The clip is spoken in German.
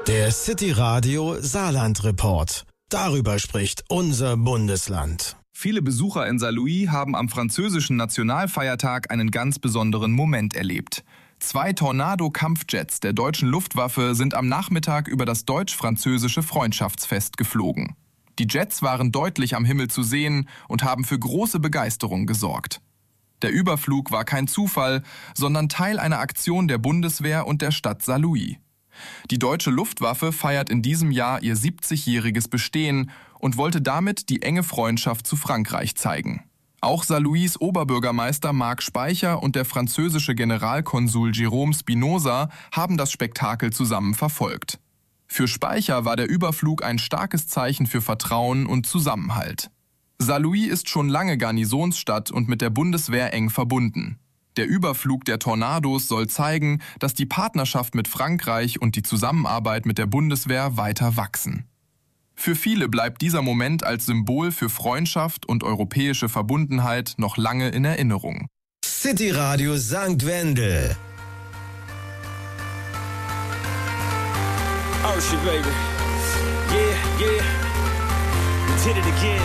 Der City Radio Saarland Report. Darüber spricht unser Bundesland. Viele Besucher in Saarlouis haben am französischen Nationalfeiertag einen ganz besonderen Moment erlebt. 2 Tornado-Kampfjets der deutschen Luftwaffe sind am Nachmittag über das deutsch-französische Freundschaftsfest geflogen. Die Jets waren deutlich am Himmel zu sehen und haben für große Begeisterung gesorgt. Der Überflug war kein Zufall, sondern Teil einer Aktion der Bundeswehr und der Stadt Saarlouis. Die deutsche Luftwaffe feiert in diesem Jahr ihr 70-jähriges Bestehen und wollte damit die enge Freundschaft zu Frankreich zeigen. Auch Saarlouis Oberbürgermeister Marc Speicher und der französische Generalkonsul Jérôme Spinoza haben das Spektakel zusammen verfolgt. Für Speicher war der Überflug ein starkes Zeichen für Vertrauen und Zusammenhalt. Saarlouis ist schon lange Garnisonsstadt und mit der Bundeswehr eng verbunden. Der Überflug der Tornados soll zeigen, dass die Partnerschaft mit Frankreich und die Zusammenarbeit mit der Bundeswehr weiter wachsen. Für viele bleibt dieser Moment als Symbol für Freundschaft und europäische Verbundenheit noch lange in Erinnerung. City Radio St. Wendel. Oh shit, baby. Yeah, yeah. We did it again.